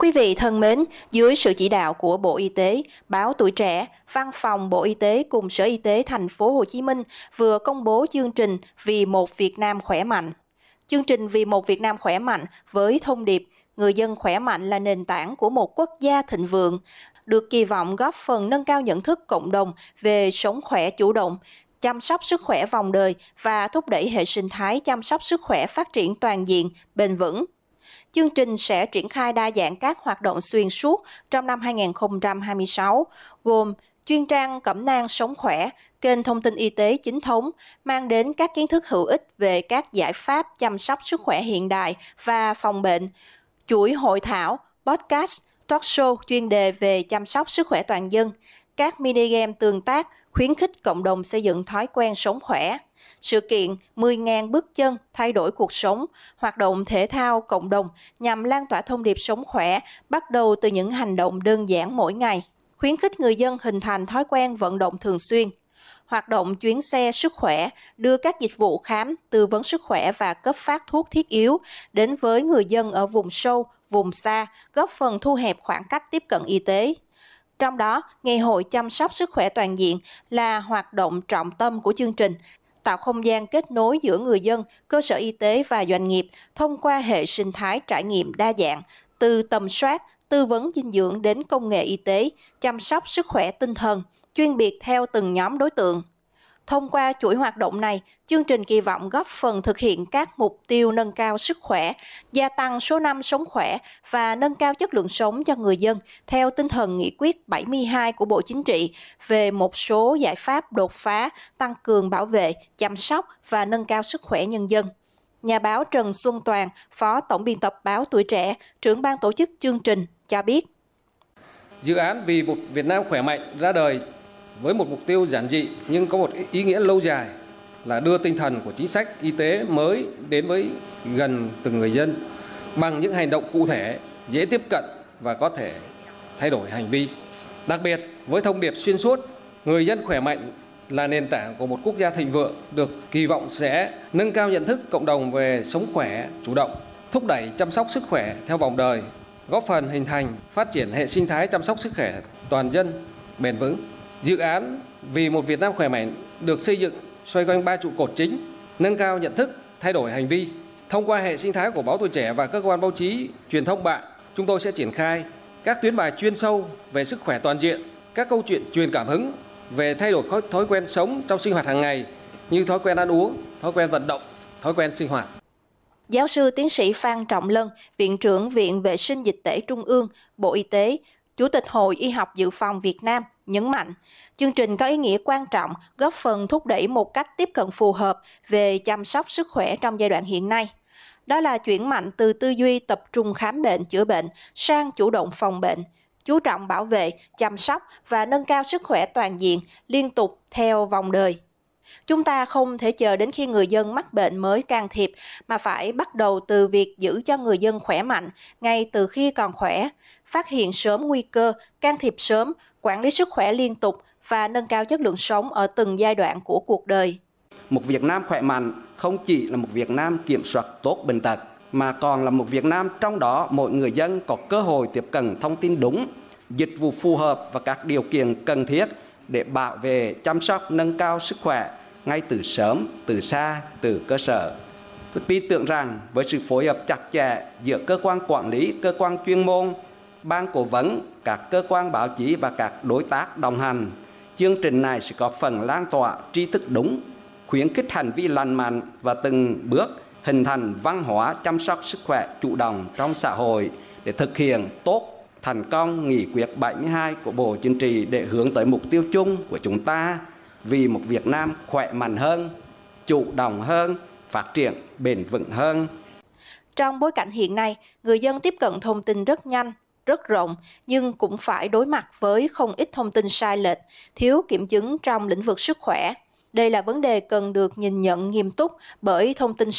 Quý vị thân mến, dưới sự chỉ đạo của Bộ Y tế, Báo Tuổi Trẻ, Văn phòng Bộ Y tế cùng Sở Y tế Thành phố Hồ Chí Minh vừa công bố chương trình Vì một Việt Nam khỏe mạnh. Chương trình Vì một Việt Nam khỏe mạnh với thông điệp người dân khỏe mạnh là nền tảng của một quốc gia thịnh vượng, được kỳ vọng góp phần nâng cao nhận thức cộng đồng về sống khỏe chủ động, chăm sóc sức khỏe vòng đời và thúc đẩy hệ sinh thái chăm sóc sức khỏe phát triển toàn diện, bền vững. Chương trình sẽ triển khai đa dạng các hoạt động xuyên suốt trong năm 2026, gồm chuyên trang cẩm nang sống khỏe, kênh thông tin y tế chính thống, mang đến các kiến thức hữu ích về các giải pháp chăm sóc sức khỏe hiện đại và phòng bệnh, chuỗi hội thảo, podcast, talk show chuyên đề về chăm sóc sức khỏe toàn dân, các mini game tương tác, khuyến khích cộng đồng xây dựng thói quen sống khỏe. Sự kiện 10.000 bước chân thay đổi cuộc sống, hoạt động thể thao cộng đồng nhằm lan tỏa thông điệp sống khỏe, bắt đầu từ những hành động đơn giản mỗi ngày, khuyến khích người dân hình thành thói quen vận động thường xuyên. Hoạt động chuyến xe sức khỏe đưa các dịch vụ khám, tư vấn sức khỏe và cấp phát thuốc thiết yếu đến với người dân ở vùng sâu, vùng xa, góp phần thu hẹp khoảng cách tiếp cận y tế. Trong đó, Ngày hội chăm sóc sức khỏe toàn diện là hoạt động trọng tâm của chương trình, tạo không gian kết nối giữa người dân, cơ sở y tế và doanh nghiệp thông qua hệ sinh thái trải nghiệm đa dạng, từ tầm soát, tư vấn dinh dưỡng đến công nghệ y tế, chăm sóc sức khỏe tinh thần, chuyên biệt theo từng nhóm đối tượng. Thông qua chuỗi hoạt động này, chương trình kỳ vọng góp phần thực hiện các mục tiêu nâng cao sức khỏe, gia tăng số năm sống khỏe và nâng cao chất lượng sống cho người dân theo tinh thần nghị quyết 72 của Bộ Chính trị về một số giải pháp đột phá, tăng cường bảo vệ, chăm sóc và nâng cao sức khỏe nhân dân. Nhà báo Trần Xuân Toàn, Phó Tổng biên tập Báo Tuổi Trẻ, trưởng ban tổ chức chương trình cho biết. Dự án Vì một Việt Nam khỏe mạnh ra đời với một mục tiêu giản dị nhưng có một ý nghĩa lâu dài là đưa tinh thần của chính sách y tế mới đến với gần từng người dân bằng những hành động cụ thể, dễ tiếp cận và có thể thay đổi hành vi. Đặc biệt với thông điệp xuyên suốt, người dân khỏe mạnh là nền tảng của một quốc gia thịnh vượng được kỳ vọng sẽ nâng cao nhận thức cộng đồng về sống khỏe, chủ động, thúc đẩy chăm sóc sức khỏe theo vòng đời, góp phần hình thành, phát triển hệ sinh thái chăm sóc sức khỏe toàn dân, bền vững. Dự án Vì một Việt Nam khỏe mạnh được xây dựng xoay quanh 3 trụ cột chính: nâng cao nhận thức, thay đổi hành vi. Thông qua hệ sinh thái của Báo Tuổi Trẻ và các cơ quan báo chí, truyền thông bạn, chúng tôi sẽ triển khai các tuyến bài chuyên sâu về sức khỏe toàn diện, các câu chuyện truyền cảm hứng về thay đổi thói quen sống trong sinh hoạt hàng ngày như thói quen ăn uống, thói quen vận động, thói quen sinh hoạt. Giáo sư tiến sĩ Phan Trọng Lân, Viện trưởng Viện Vệ sinh Dịch tễ Trung ương, Bộ Y tế, Chủ tịch Hội Y học Dự phòng Việt Nam nhấn mạnh, chương trình có ý nghĩa quan trọng góp phần thúc đẩy một cách tiếp cận phù hợp về chăm sóc sức khỏe trong giai đoạn hiện nay. Đó là chuyển mạnh từ tư duy tập trung khám bệnh, chữa bệnh sang chủ động phòng bệnh, chú trọng bảo vệ, chăm sóc và nâng cao sức khỏe toàn diện, liên tục theo vòng đời. Chúng ta không thể chờ đến khi người dân mắc bệnh mới can thiệp, mà phải bắt đầu từ việc giữ cho người dân khỏe mạnh ngay từ khi còn khỏe, phát hiện sớm nguy cơ, can thiệp sớm, quản lý sức khỏe liên tục và nâng cao chất lượng sống ở từng giai đoạn của cuộc đời. Một Việt Nam khỏe mạnh không chỉ là một Việt Nam kiểm soát tốt bệnh tật, mà còn là một Việt Nam trong đó mỗi người dân có cơ hội tiếp cận thông tin đúng, dịch vụ phù hợp và các điều kiện cần thiết để bảo vệ, chăm sóc, nâng cao sức khỏe ngay từ sớm, từ xa, từ cơ sở. Tôi tin tưởng rằng với sự phối hợp chặt chẽ giữa cơ quan quản lý, cơ quan chuyên môn, ban cố vấn, các cơ quan báo chí và các đối tác đồng hành, chương trình này sẽ có phần lan tỏa tri thức đúng, khuyến khích hành vi lành mạnh và từng bước hình thành văn hóa chăm sóc sức khỏe chủ động trong xã hội để thực hiện tốt thành công nghị quyết 72 của Bộ Chính trị để hướng tới mục tiêu chung của chúng ta vì một Việt Nam khỏe mạnh hơn, chủ động hơn, phát triển bền vững hơn. Trong bối cảnh hiện nay, người dân tiếp cận thông tin rất nhanh, rất rộng, nhưng cũng phải đối mặt với không ít thông tin sai lệch, thiếu kiểm chứng trong lĩnh vực sức khỏe. Đây là vấn đề cần được nhìn nhận nghiêm túc bởi thông tin